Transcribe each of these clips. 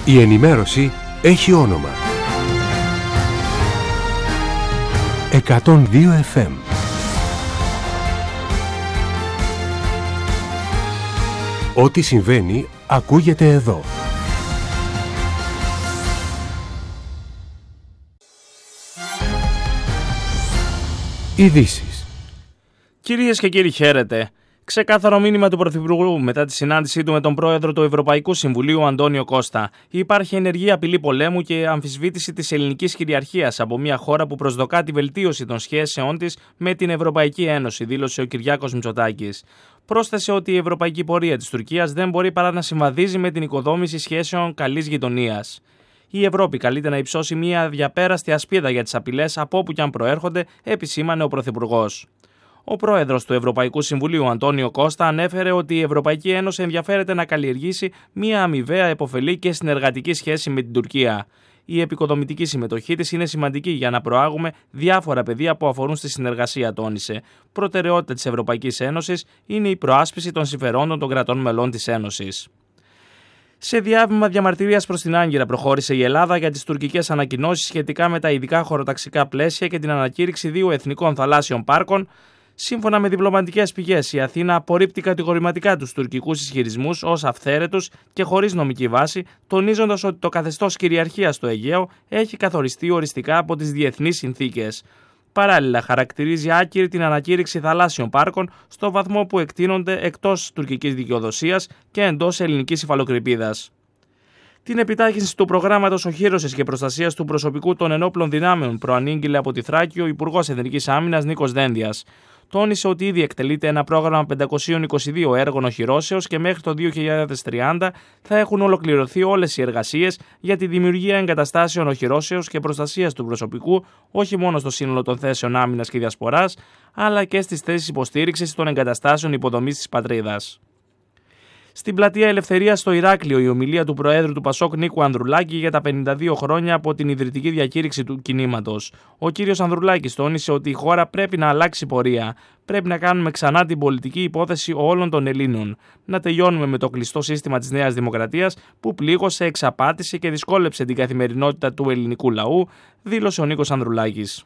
Η ενημέρωση έχει όνομα. 102 FM. Ό,τι συμβαίνει ακούγεται εδώ. Ειδήσεις. Κυρίες και κύριοι, χαίρετε. Ξεκάθαρο μήνυμα του Πρωθυπουργού μετά τη συνάντησή του με τον πρόεδρο του Ευρωπαϊκού Συμβουλίου, Αντώνιο Κώστα. Υπάρχει ενεργή απειλή πολέμου και αμφισβήτηση της ελληνικής κυριαρχίας από μια χώρα που προσδοκά τη βελτίωση των σχέσεών της με την Ευρωπαϊκή Ένωση, δήλωσε ο Κυριάκος Μητσοτάκης. Πρόσθεσε ότι η ευρωπαϊκή πορεία της Τουρκίας δεν μπορεί παρά να συμβαδίζει με την οικοδόμηση σχέσεων καλής γειτονίας. Η Ευρώπη καλείται να υψώσει μια διαπέραστη ασπίδα για τις απειλές από όπου και αν προέρχονται, επισήμανε ο Πρωθυπουργός. Ο πρόεδρος του Ευρωπαϊκού Συμβουλίου, Αντώνιο Κώστα, ανέφερε ότι η Ευρωπαϊκή Ένωση ενδιαφέρεται να καλλιεργήσει μια αμοιβαία, επωφελή και συνεργατική σχέση με την Τουρκία. Η επικοδομητική συμμετοχή της είναι σημαντική για να προάγουμε διάφορα πεδία που αφορούν στη συνεργασία, τόνισε. Προτεραιότητα της Ευρωπαϊκής Ένωσης είναι η προάσπιση των συμφερόντων των κρατών μελών της Ένωσης. Σε διάβημα διαμαρτυρίας προς την Άγκυρα προχώρησε η Ελλάδα για τις τουρκικές ανακοινώσεις σχετικά με τα ειδικά χωροταξικά πλαίσια και την ανακήρυξη 2 εθνικών θαλάσσιων πάρκων. Σύμφωνα με διπλωματικές πηγές, η Αθήνα απορρίπτει κατηγορηματικά τους τουρκικούς ισχυρισμούς ως αυθαίρετους και χωρίς νομική βάση, τονίζοντας ότι το καθεστώς κυριαρχίας στο Αιγαίο έχει καθοριστεί οριστικά από τις διεθνείς συνθήκες. Παράλληλα, χαρακτηρίζει άκυρη την ανακήρυξη θαλάσσιων πάρκων στο βαθμό που εκτείνονται εκτός τουρκικής δικαιοδοσίας και εντός ελληνικής υφαλοκρηπίδας. Την επιτάχυνση του προγράμματος οχύρωσης και προστασίας του προσωπικού των ενόπλων δυνάμεων προανήγγειλε από τη Θράκη ο Υπουργός Εθνικής Άμυνας Νίκος Δένδιας. Τόνισε ότι ήδη εκτελείται ένα πρόγραμμα 522 έργων οχυρώσεως και μέχρι το 2030 θα έχουν ολοκληρωθεί όλες οι εργασίες για τη δημιουργία εγκαταστάσεων οχυρώσεως και προστασίας του προσωπικού, όχι μόνο στο σύνολο των θέσεων άμυνας και διασποράς, αλλά και στις θέσεις υποστήριξης των εγκαταστάσεων υποδομής της πατρίδας. Στην Πλατεία Ελευθερίας στο Ηράκλειο, η ομιλία του Προέδρου του Πασόκ Νίκου Ανδρουλάκη για τα 52 χρόνια από την ιδρυτική διακήρυξη του κινήματος. Ο κύριος Ανδρουλάκης τόνισε ότι η χώρα πρέπει να αλλάξει πορεία. Πρέπει να κάνουμε ξανά την πολιτική υπόθεση όλων των Ελλήνων. Να τελειώνουμε με το κλειστό σύστημα της Νέας Δημοκρατίας που πλήγωσε, εξαπάτησε και δυσκόλεψε την καθημερινότητα του ελληνικού λαού, δήλωσε ο Νίκος Ανδρουλάκης.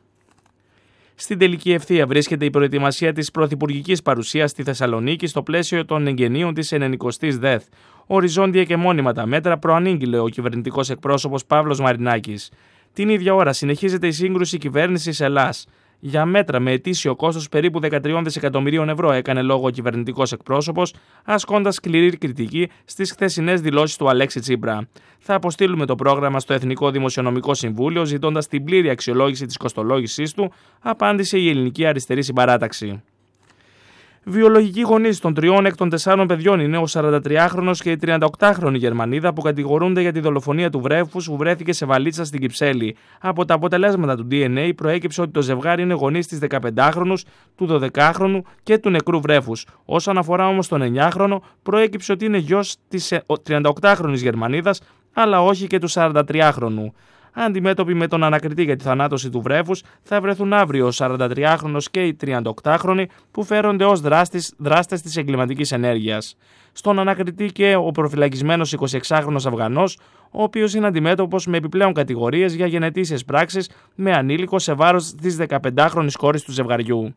Στην τελική ευθεία βρίσκεται η προετοιμασία της πρωθυπουργικής παρουσίας στη Θεσσαλονίκη στο πλαίσιο των εγγενείων της 90ης ΔΕΘ. Οριζόντια και μόνιμα τα μέτρα προανήγγειλε ο κυβερνητικός εκπρόσωπος Παύλος Μαρινάκης. Την ίδια ώρα συνεχίζεται η σύγκρουση κυβέρνησης-Ελλάς. Για μέτρα με ετήσιο κόστος περίπου 13 δισεκατομμυρίων ευρώ έκανε λόγο ο κυβερνητικός εκπρόσωπος, ασκώντας σκληρή κριτική στις χθεσινές δηλώσεις του Αλέξη Τσίπρα. Θα αποστείλουμε το πρόγραμμα στο Εθνικό Δημοσιονομικό Συμβούλιο, ζητώντας την πλήρη αξιολόγηση της κοστολόγησής του, απάντησε η Ελληνική Αριστερή Συμπαράταξη. Βιολογικοί γονείς των 3 εκ των 4 παιδιών είναι ο 43χρονος και η 38χρονη Γερμανίδα που κατηγορούνται για τη δολοφονία του βρέφους που βρέθηκε σε βαλίτσα στην Κυψέλη. Από τα αποτελέσματα του DNA προέκυψε ότι το ζευγάρι είναι γονείς της 15χρονου, του 12χρονου και του νεκρού βρέφους. Όσον αφορά όμως τον 9χρονο, προέκυψε ότι είναι γιος της 38χρονης Γερμανίδας, αλλά όχι και του 43χρονου. Αντιμέτωποι με τον ανακριτή για τη θανάτωση του βρέφους, θα βρεθούν αύριο ο 43χρονος και η 38χρονη που φέρονται ως δράστες της εγκληματικής ενέργειας. Στον ανακριτή και ο προφυλακισμένος 26χρονος Αφγανός, ο οποίος είναι αντιμέτωπος με επιπλέον κατηγορίες για γενετήσιες πράξεις με ανήλικο σε βάρος της 15χρονης κόρης του ζευγαριού.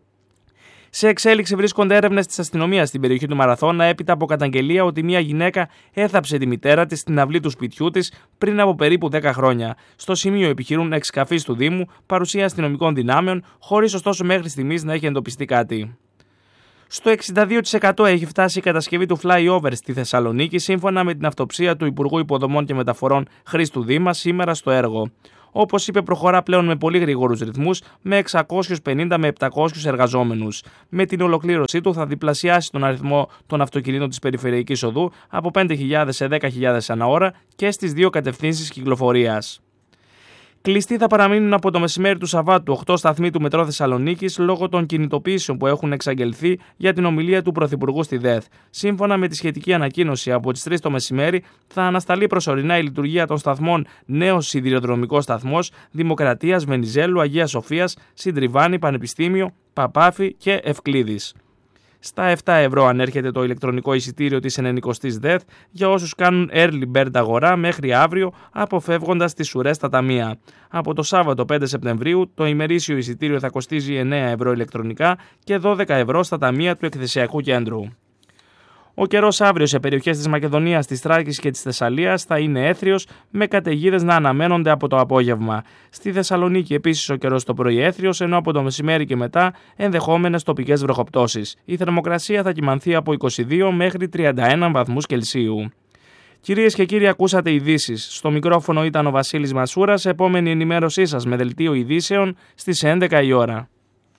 Σε εξέλιξη βρίσκονται έρευνες της αστυνομίας στην περιοχή του Μαραθώνα έπειτα από καταγγελία ότι μια γυναίκα έθαψε τη μητέρα της στην αυλή του σπιτιού της πριν από περίπου 10 χρόνια. Στο σημείο επιχειρούν εξκαφείς του Δήμου, παρουσία αστυνομικών δυνάμεων, χωρίς ωστόσο μέχρι στιγμής να έχει εντοπιστεί κάτι. Στο 62% έχει φτάσει η κατασκευή του flyover στη Θεσσαλονίκη, σύμφωνα με την αυτοψία του Υπουργού Υποδομών και Μεταφορών Χρήστου Δήμα σήμερα στο έργο. Όπως είπε, προχωρά πλέον με πολύ γρήγορους ρυθμούς, με 650 με 700 εργαζόμενους. Με την ολοκλήρωσή του θα διπλασιάσει τον αριθμό των αυτοκινήτων της περιφερειακής οδού από 5.000 σε 10.000 ανά ώρα και στις 2 κατευθύνσεις κυκλοφορίας. Κλειστοί θα παραμείνουν από το μεσημέρι του Σαββάτου 8 σταθμοί του Μετρό Θεσσαλονίκης λόγω των κινητοποιήσεων που έχουν εξαγγελθεί για την ομιλία του Πρωθυπουργού στη ΔΕΘ. Σύμφωνα με τη σχετική ανακοίνωση, από τις 3 το μεσημέρι θα ανασταλεί προσωρινά η λειτουργία των σταθμών Νέος Σιδηροδρομικός Σταθμός, Δημοκρατίας, Βενιζέλου, Αγίας Σοφίας, Συντριβάνη, Πανεπιστήμιο, Παπάφη και Ευκλήδης. Στα 7 ευρώ ανέρχεται το ηλεκτρονικό εισιτήριο της 90ης ΔΕΘ για όσους κάνουν early bird αγορά μέχρι αύριο, αποφεύγοντας τις ουρές στα ταμεία. Από το Σάββατο 5 Σεπτεμβρίου το ημερήσιο εισιτήριο θα κοστίζει 9 ευρώ ηλεκτρονικά και 12 ευρώ στα ταμεία του εκθεσιακού κέντρου. Ο καιρός αύριο σε περιοχές της Μακεδονίας, της Θράκης και της Θεσσαλίας θα είναι έθριος, με καταιγίδες να αναμένονται από το απόγευμα. Στη Θεσσαλονίκη επίσης ο καιρός το πρωί έθριος, ενώ από το μεσημέρι και μετά ενδεχόμενες τοπικές βροχοπτώσεις. Η θερμοκρασία θα κυμανθεί από 22 μέχρι 31 βαθμούς Κελσίου. Κυρίες και κύριοι, ακούσατε ειδήσεις. Στο μικρόφωνο ήταν ο Βασίλης Μασούρας. Επόμενη ενημέρωσή σας με δελτίο ειδήσεων στις 11 η ώρα.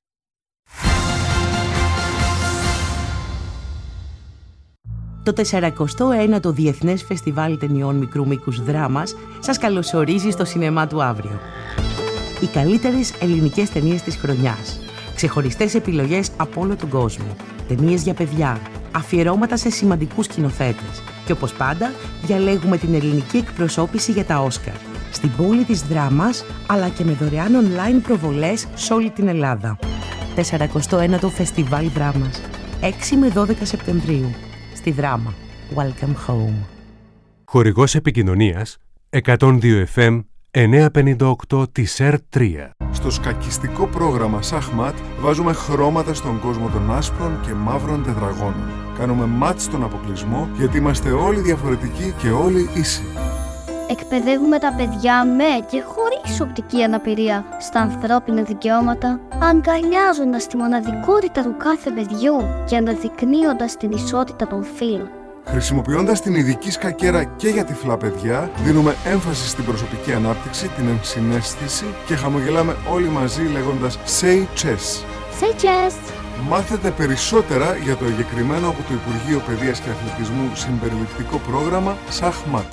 Το 49ο Διεθνές Φεστιβάλ Ταινιών Μικρού Μήκους Δράμας σας καλωσορίζει στο σινεμά του αύριο. Οι καλύτερες ελληνικές ταινίες της χρονιάς. Ξεχωριστές επιλογές από όλο τον κόσμο. Ταινίες για παιδιά. Αφιερώματα σε σημαντικούς σκηνοθέτες. Και όπως πάντα, διαλέγουμε την ελληνική εκπροσώπηση για τα Όσκαρ. Στην πόλη της Δράμας, αλλά και με δωρεάν online προβολές σε όλη την Ελλάδα. 49ο Φεστιβάλ Δράμας. 6 με 12 Σεπτεμβρίου. Στη Δράμα. Welcome home. Χορηγός επικοινωνίας 102 FM 958 της ΕΡΤ3. Στο σκακιστικό πρόγραμμα Σαχμάτ βάζουμε χρώματα στον κόσμο των άσπρων και μαύρων τετραγώνων. Κάνουμε μάτς στον αποκλεισμό γιατί είμαστε όλοι διαφορετικοί και όλοι ίσοι. Εκπαιδεύουμε τα παιδιά με και χωρίς οπτική αναπηρία στα ανθρώπινα δικαιώματα, αγκαλιάζοντας τη μοναδικότητα του κάθε παιδιού και αναδεικνύοντας την ισότητα των φύλων. Χρησιμοποιώντας την ειδική σκακέρα και για τυφλά παιδιά, δίνουμε έμφαση στην προσωπική ανάπτυξη, την ενσυναίσθηση και χαμογελάμε όλοι μαζί λέγοντας Say Chess. Say Chess! Μάθετε περισσότερα για το εγκεκριμένο από το Υπουργείο Παιδείας και Αθλητισμού συμπεριληπτικό πρόγραμμα Σαχμάτ.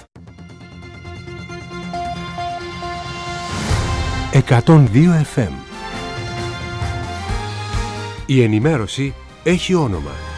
102 FM. Η ενημέρωση έχει όνομα.